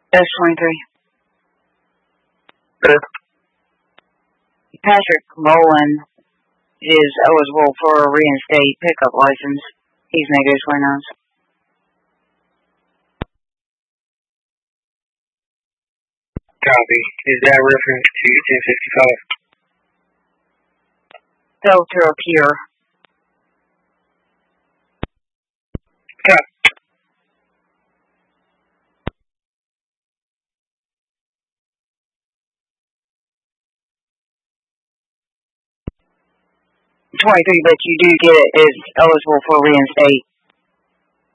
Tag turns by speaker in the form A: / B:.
A: S23.
B: Sure.
A: Patrick Boland is eligible for a reinstate pickup license. He's negative 29.
B: Copy. Is that reference to 1055?
A: Failed to appear.
B: Copy.
A: But you do get it is eligible for reinstate.